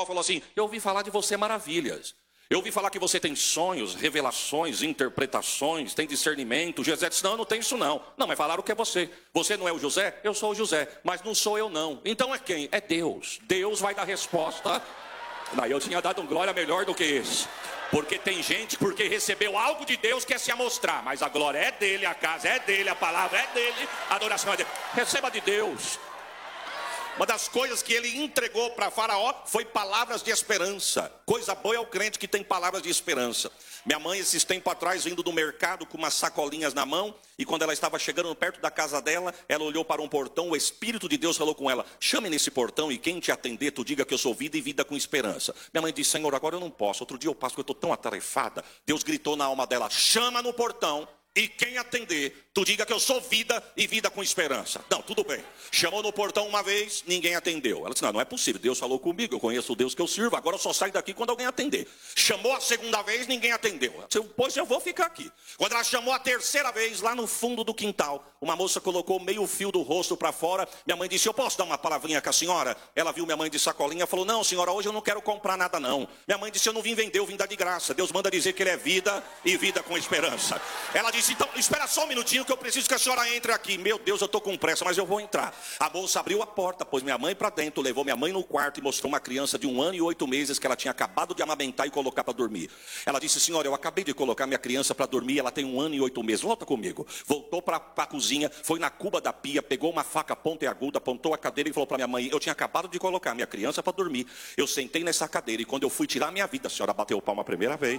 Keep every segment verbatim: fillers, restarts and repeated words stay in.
Paulo falou assim: eu ouvi falar de você maravilhas. Eu ouvi falar que você tem sonhos, revelações, interpretações, tem discernimento. José disse: não, eu não tenho isso não. Não, mas falaram que é você. Você não é o José? Eu sou o José, mas não sou eu não. Então é quem? É Deus. Deus vai dar resposta. Não, eu tinha dado um glória melhor do que esse. Porque tem gente, porque recebeu algo de Deus, quer se amostrar. Mas a glória é dele, a casa é dele, a palavra é dele, a adoração é dele. Receba de Deus. Uma das coisas que ele entregou para Faraó foi palavras de esperança. Coisa boa é o crente que tem palavras de esperança. Minha mãe, esses tempos atrás, vindo do mercado com umas sacolinhas na mão, e quando ela estava chegando perto da casa dela, ela olhou para um portão, o Espírito de Deus falou com ela: chame nesse portão e quem te atender, tu diga que eu sou vida e vida com esperança. Minha mãe disse: Senhor, agora eu não posso. Outro dia eu passo, porque eu estou tão atarefada. Deus gritou na alma dela: chama no portão. E quem atender, tu diga que eu sou vida e vida com esperança. Não, tudo bem. Chamou no portão uma vez, ninguém atendeu. Ela disse: não, não é possível, Deus falou comigo, eu conheço o Deus que eu sirvo, agora eu só saio daqui quando alguém atender. Chamou a segunda vez, ninguém atendeu. Ela disse: pois eu vou ficar aqui. Quando ela chamou a terceira vez, lá no fundo do quintal, uma moça colocou meio fio do rosto para fora. Minha mãe disse: eu posso dar uma palavrinha com a senhora? Ela viu minha mãe de sacolinha, falou: não, senhora, hoje eu não quero comprar nada não. Minha mãe disse: eu não vim vender, eu vim dar de graça. Deus manda dizer que ele é vida e vida com esperança. Ela disse: então, espera só um minutinho que eu preciso que a senhora entre aqui. Meu Deus, eu estou com pressa, mas eu vou entrar. A moça abriu a porta, pôs minha mãe para dentro, levou minha mãe no quarto e mostrou uma criança de um ano e oito meses que ela tinha acabado de amamentar e colocar para dormir. Ela disse: senhora, eu acabei de colocar minha criança para dormir, ela tem um ano e oito meses. Volta comigo. Voltou para a cozinha, foi na cuba da pia, pegou uma faca pontiaguda, apontou a cadeira e falou para minha mãe: eu tinha acabado de colocar minha criança para dormir. Eu sentei nessa cadeira e quando eu fui tirar minha vida, a senhora bateu palma a primeira vez.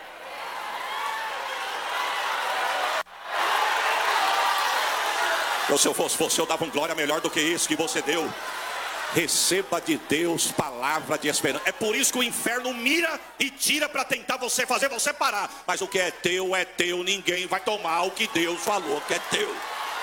Eu, se eu fosse você, eu dava um glória melhor do que esse que você deu. Receba de Deus palavra de esperança. É por isso que o inferno mira e tira para tentar você, fazer você parar. Mas o que é teu é teu, ninguém vai tomar o que Deus falou que é teu.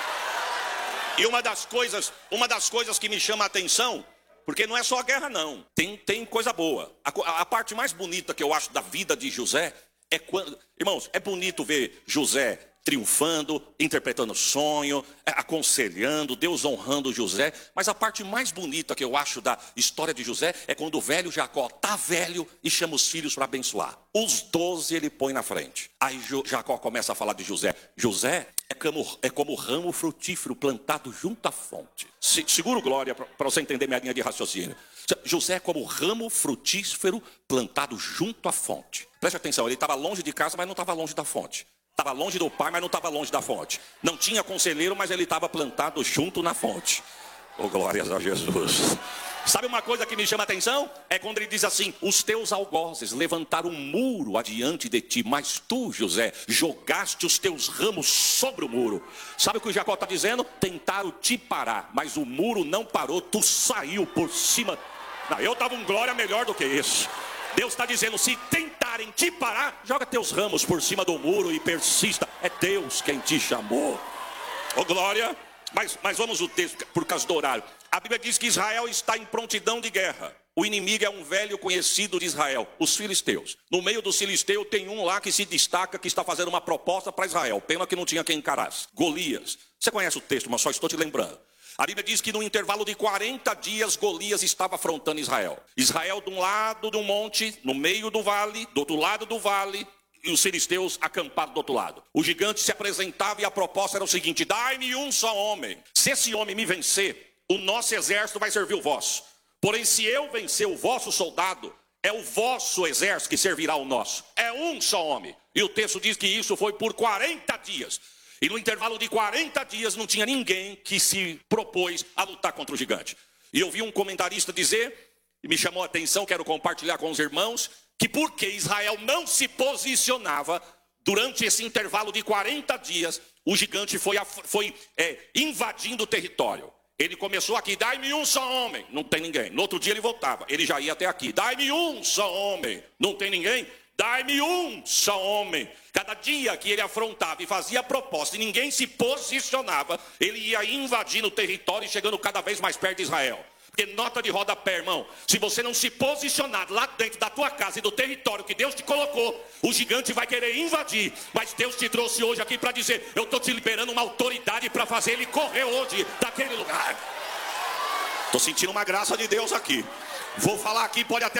E uma das coisas, uma das coisas que me chama a atenção, porque não é só a guerra não, tem, tem coisa boa. A, a parte mais bonita que eu acho da vida de José é quando, irmãos, é bonito ver José triunfando, interpretando sonho, aconselhando, Deus honrando José. Mas a parte mais bonita que eu acho da história de José é quando o velho Jacó está velho e chama os filhos para abençoar. Os doze ele põe na frente. Aí Jacó começa a falar de José. José é como, é como ramo frutífero plantado junto à fonte. Se, seguro glória para você entender minha linha de raciocínio. José é como ramo frutífero plantado junto à fonte. Preste atenção, ele estava longe de casa, mas não estava longe da fonte. Estava longe do pai, mas não estava longe da fonte. Não tinha conselheiro, mas ele estava plantado junto na fonte. Oh, glórias a Jesus. Sabe uma coisa que me chama a atenção? É quando ele diz assim: os teus algozes levantaram um muro adiante de ti, mas tu, José, jogaste os teus ramos sobre o muro. Sabe o que o Jacó está dizendo? Tentaram te parar, mas o muro não parou, tu saiu por cima. Não, eu estava um glória melhor do que esse. Deus está dizendo: se tentarem te parar, joga teus ramos por cima do muro e persista. É Deus quem te chamou. Oh, glória. Mas, mas vamos ao texto, por causa do horário. A Bíblia diz que Israel está em prontidão de guerra. O inimigo é um velho conhecido de Israel, os filisteus. No meio dos filisteus tem um lá que se destaca, que está fazendo uma proposta para Israel. Pena que não tinha quem encarasse. Golias. Você conhece o texto, mas só estou te lembrando. A Bíblia diz que no intervalo de quarenta dias, Golias estava afrontando Israel. Israel de um lado do monte, no meio do vale, do outro lado do vale, e os filisteus acampados do outro lado. O gigante se apresentava e a proposta era o seguinte: dai-me um só homem. Se esse homem me vencer, o nosso exército vai servir o vosso. Porém, se eu vencer o vosso soldado, é o vosso exército que servirá o nosso. É um só homem. E o texto diz que isso foi por quarenta dias. E no intervalo de quarenta dias não tinha ninguém que se propôs a lutar contra o gigante. E eu vi um comentarista dizer, e me chamou a atenção, quero compartilhar com os irmãos, que porque Israel não se posicionava durante esse intervalo de quarenta dias, o gigante foi, foi é, invadindo o território. Ele começou aqui: dai-me um só homem. Não tem ninguém. No outro dia ele voltava. Ele já ia até aqui: dai-me um só homem. Não tem ninguém. Dai-me um só homem. Cada dia que ele afrontava e fazia a proposta e ninguém se posicionava, ele ia invadindo o território e chegando cada vez mais perto de Israel. Porque nota de rodapé, irmão, se você não se posicionar lá dentro da tua casa e do território que Deus te colocou, o gigante vai querer invadir. Mas Deus te trouxe hoje aqui para dizer: eu estou te liberando uma autoridade para fazer ele correr hoje daquele lugar. Estou sentindo uma graça de Deus aqui. Vou falar aqui, pode até